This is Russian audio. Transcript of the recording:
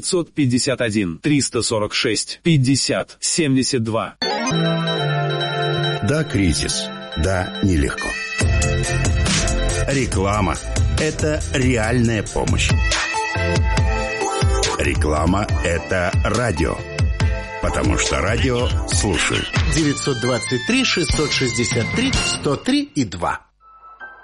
551 346 50 72. Да, кризис. Да, нелегко. Реклама – это реальная помощь. Реклама – это радио. Потому что радио слушают. 923-663-103-2.